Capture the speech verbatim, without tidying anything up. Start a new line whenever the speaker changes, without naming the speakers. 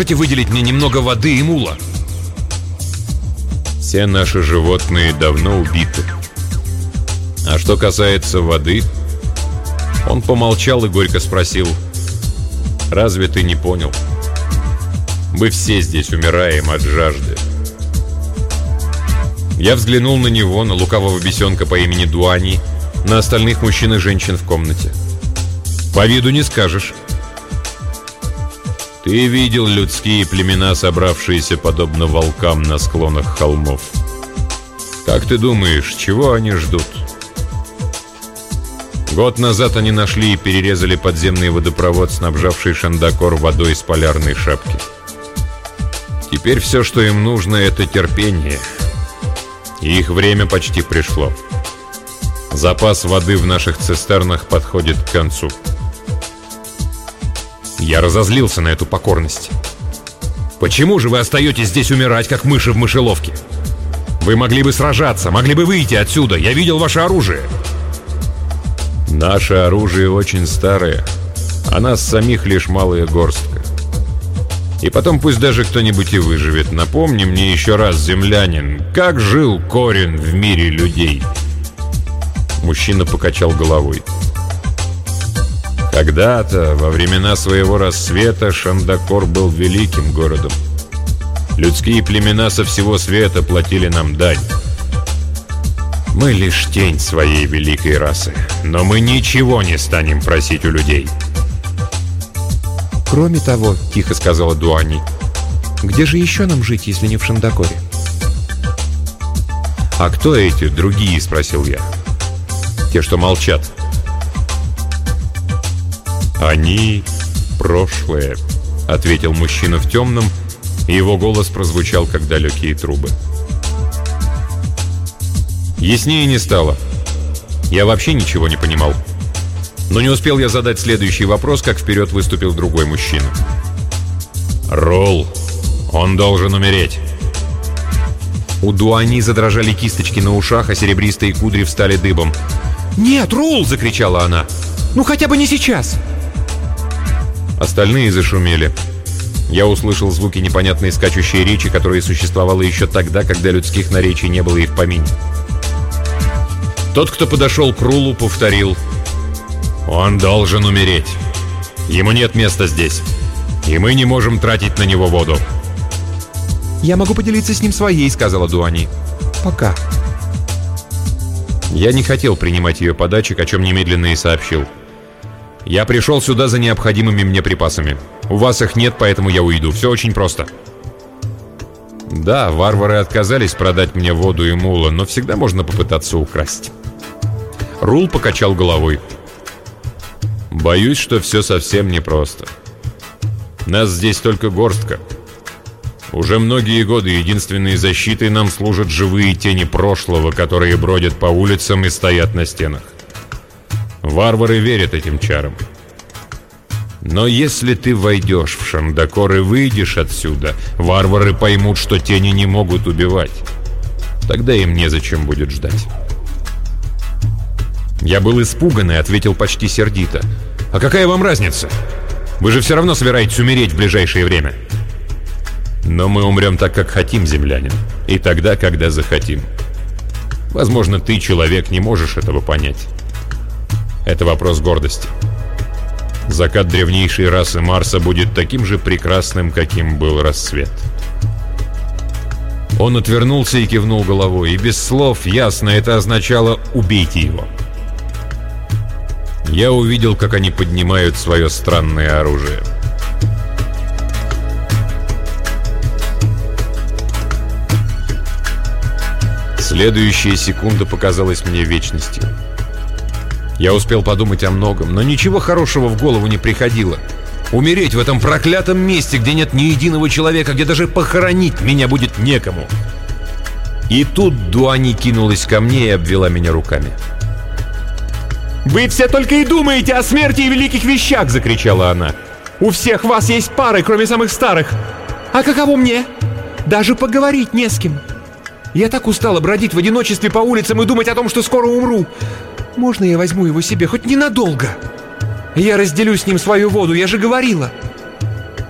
можете выделить мне немного воды и мула?»
«Все наши животные давно убиты. А что касается воды...» Он помолчал и горько спросил: «Разве ты не понял? Мы все здесь умираем от жажды». Я взглянул на него, на лукавого бесенка по имени Дуани, на остальных мужчин и женщин в комнате. «По виду не скажешь». «Ты видел людские племена, собравшиеся подобно волкам на склонах холмов. Как ты думаешь, чего они ждут?» Год назад они нашли и перерезали подземный водопровод, снабжавший Шандакор водой из полярной шапки. Теперь все, что им нужно, это терпение. И их время почти пришло. Запас воды в наших цистернах подходит к концу.
Я разозлился на эту покорность. «Почему же вы остаетесь здесь умирать, как мыши в мышеловке? Вы могли бы сражаться, могли бы выйти отсюда. Я видел ваше оружие».
«Наше оружие очень старое, а нас самих лишь малая горстка. И потом пусть даже кто-нибудь и выживет. Напомни мне еще раз, землянин, как жил Корин в мире людей?» Мужчина покачал головой. «Когда-то, во времена своего рассвета, Шандакор был великим городом. Людские племена со всего света платили нам дань. Мы лишь тень своей великой расы, но мы ничего не станем просить у людей».
«Кроме того, — тихо сказала Дуани, — где же еще нам жить, если не в Шандакоре?»
«А кто эти другие?» — спросил я. «Те, что молчат». «Они — прошлое», — ответил мужчина в темном, и его голос прозвучал, как далекие трубы. Яснее не стало. Я вообще ничего не понимал. Но не успел я задать следующий вопрос, как вперед выступил другой мужчина. «Рул, он должен умереть».
У Дуани задрожали кисточки на ушах, а серебристые кудри встали дыбом. «Нет, Рул!» — закричала она. «Ну хотя бы не сейчас!»
Остальные зашумели. Я услышал звуки непонятной скачущей речи, которая существовала еще тогда, когда людских наречий не было и в помине. Тот, кто подошел к Рулу, повторил: «Он должен умереть. Ему нет места здесь, и мы не можем тратить на него воду».
«Я могу поделиться с ним своей», — сказала Дуани. «Пока».
Я не хотел принимать ее подачек, о чем немедленно и сообщил. «Я пришел сюда за необходимыми мне припасами. У вас их нет, поэтому я уйду. Все очень просто». Да, варвары отказались продать мне воду и мула, но всегда можно попытаться украсть. Рул покачал головой. «Боюсь, что все совсем непросто. Нас здесь только горстка. Уже многие годы единственной защитой нам служат живые тени прошлого, которые бродят по улицам и стоят на стенах. Варвары верят этим чарам. Но если ты войдешь в Шандакор и выйдешь отсюда, варвары поймут, что тени не могут убивать. Тогда им незачем будет ждать». Я был испуган и ответил почти сердито: «А какая вам разница? Вы же все равно собираетесь умереть в ближайшее время». «Но мы умрем так, как хотим, землянин, и тогда, когда захотим. Возможно, ты, человек, не можешь этого понять. Это вопрос гордости. Закат древнейшей расы Марса будет таким же прекрасным, каким был рассвет». Он отвернулся и кивнул головой, и без слов ясно это означало: «Убейте его». Я увидел, как они поднимают свое странное оружие. Следующая секунда показалась мне вечностью. Я успел подумать о многом, но ничего хорошего в голову не приходило. Умереть в этом проклятом месте, где нет ни единого человека, где даже похоронить меня будет некому. И тут Дуани кинулась ко мне и обвела меня руками. «Вы все только и думаете о смерти и великих вещах!» — закричала она. «У всех вас есть пары, кроме самых старых. А каково мне? Даже поговорить не с кем. Я так устала бродить в одиночестве по улицам и думать о том, что скоро умру. Можно я возьму его себе хоть ненадолго? Я разделю с ним свою воду, я же говорила.